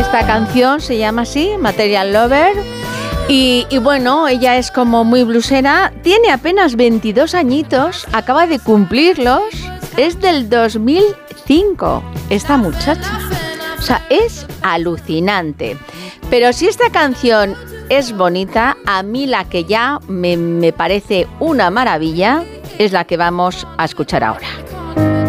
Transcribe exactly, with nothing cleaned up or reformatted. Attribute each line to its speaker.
Speaker 1: Esta canción se llama así, Material Lover. Y, y bueno, ella es como muy blusera. Tiene apenas veintidós añitos, acaba de cumplirlos. Es del dos mil cinco, esta muchacha. O sea, es alucinante. Pero si esta canción es bonita, a mí la que ya me, me parece una maravilla es la que vamos a escuchar ahora.